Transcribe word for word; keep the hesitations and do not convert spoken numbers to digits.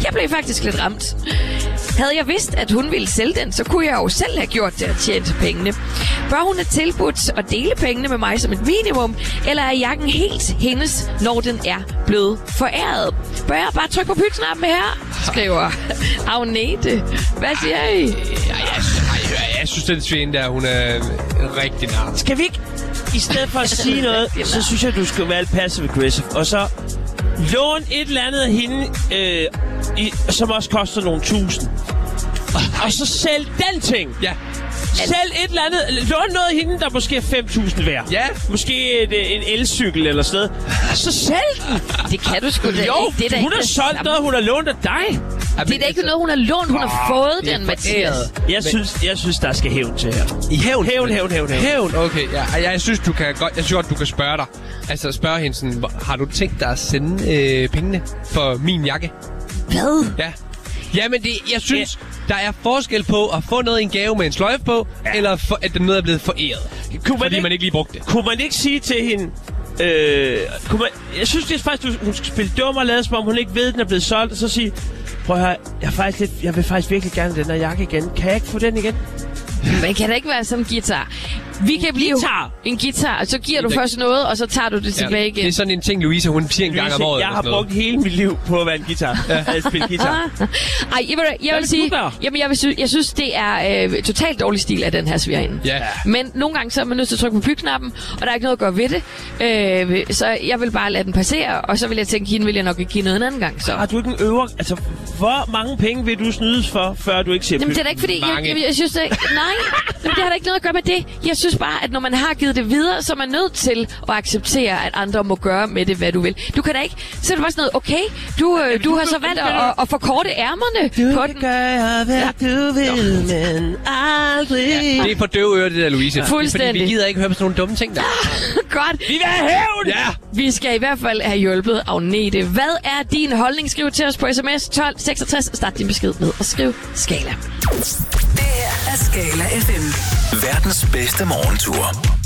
Jeg blev faktisk lidt ramt. Havde jeg vidst, at hun ville sælge den, så kunne jeg jo selv have gjort det at tjene pengene. Bør hun have tilbudt at dele pengene med mig som et minimum, eller er jakken helt hendes, når den er blevet foræret? Bør jeg bare trykke på pytknappen her? Skriver Agnete. Hvad siger I? Ej, jeg, jeg, jeg synes, den svine der, hun er rigtig nar. Skal vi ikke, i stedet for at sige noget, så synes jeg, du skal være lidt passive-aggressive, og så lån et eller andet af hende, øh, i, som også koster nogle tusind. Og så sælg den ting. Ja. Sælg et eller andet. Lån noget af hende, der måske er fem tusind værd. Ja. Måske et, en elcykel eller sådan noget. Så sælg den. Det kan du sgu da Jo, ikke. Det er da hun ikke har det solgt samme. noget, hun har lånt af dig. Det er da ikke noget, hun har lånt. Hun har fået den, Mathias. Jeg synes, jeg synes, der skal hævn til her. I hævn? Hævn, hævn, hævn, hævn. Hævn, okay. Ja, jeg, jeg synes, du kan godt, jeg synes godt, du kan spørge dig. Altså, spørge hende sådan, hvor- har du tænkt dig at sende øh, pengene for min jakke? Hvad? Ja. Jamen, det, jeg synes, der er forskel på at få noget i en gave med en sløjfe på, ja. eller for, at noget er blevet foræret. Kunne man fordi ikke- man ikke lige brugte det. Kunne man ikke sige til hende... Øh, kunne man, jeg synes, det er faktisk, hun skal spille dum og lade, som om hun ikke ved, at den er blevet solgt, og så sige, prøv at høre, jeg, er faktisk lidt, jeg vil faktisk virkelig gerne den her jakke igen. Kan jeg ikke få den igen? Men kan det ikke være sådan en guitar? Vi kan blive guitar? En guitar, og så giver du Det- først noget, og så tager du det tilbage igen. Det er sådan en ting, Louise, hun siger en gang om Louise, året. jeg eller har sådan noget. brugt hele mit liv på at være en guitar. At spille guitar. Ej, jeg vil, jeg vil vil sige, du gøre? jamen jeg, vil synes, jeg synes, det er øh, totalt dårlig stil af den her svigerinde. Ja. Men nogle gange så er man nødt til at trykke på pytknappen, og der er ikke noget at gøre ved det. Øh, så jeg vil bare lade den passere, og så vil jeg tænke, hende vil jeg nok ikke give noget en anden gang. Så. Har du ikke en øvre... Altså, hvor mange penge vil du snydes for, før du ikke siger Jamen, pyt? det er da ikke fordi, jeg, Mange. jeg, jeg synes det, nej, jamen, det har da ikke noget at gøre med det. Jeg synes bare, at når man har givet det videre, så er man nødt til at acceptere, at andre må gøre med det, hvad du vil. Du kan da ikke, så er det bare sådan noget, okay, du, øh, du har så valgt at, at forkorte ærmerne på den. gøre, hvad du vil, men aldrig... Det er for døve ører, det der, Louise. Det er, Fuldstændig. fordi vi gider ikke høre på sådan nogle dumme ting der. Godt. Vi vil have hævn! Ja. Vi skal i hvert fald have hjulpet Agnete. Hvad er din holdning? Skriv til os på sms tolv seksogtres. Start din besked med og skriv Skala. Det her er Skala F M. Verdens bedste morgentur.